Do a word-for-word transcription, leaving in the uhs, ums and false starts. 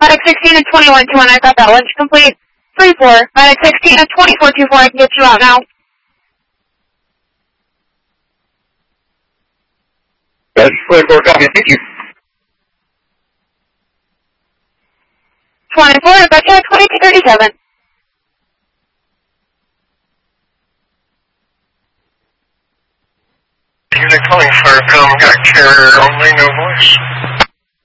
Medic sixteen and twenty-one two one, I got that lunch complete. three four, Medic sixteen and twenty-four two four, I can get you out now. That's twenty-four, copy, thank you. twenty-four, I got you at twenty-two thirty-seven. Unit calling for com, got carrier only, no voice.